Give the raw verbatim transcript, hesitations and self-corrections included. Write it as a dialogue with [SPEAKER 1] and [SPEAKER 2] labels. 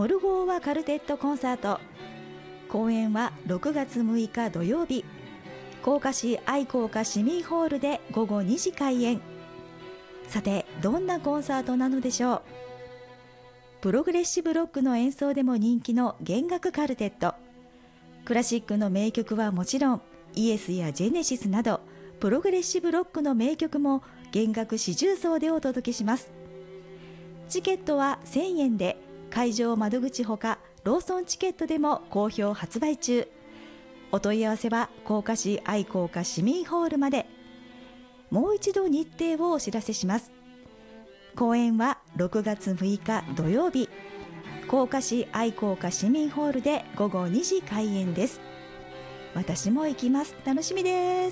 [SPEAKER 1] モルゴーワカルテットコンサート。公演はろくがつむいか土曜日、甲賀市愛好家市民ホールでごごにじ開演。さて、どんなコンサートなのでしょう。プログレッシブロックの演奏でも人気の弦楽カルテット。クラシックの名曲はもちろん、イエスやジェネシスなどプログレッシブロックの名曲も弦楽四重奏でお届けします。チケットはせんえんで、会場窓口ほかローソンチケットでも好評発売中。お問い合わせは甲賀市愛好家市民ホールまで。もう一度日程をお知らせします。公演はろくがつむいか土曜日、甲賀市愛好家市民ホールでごごにじ開演です。私も行きます。楽しみです。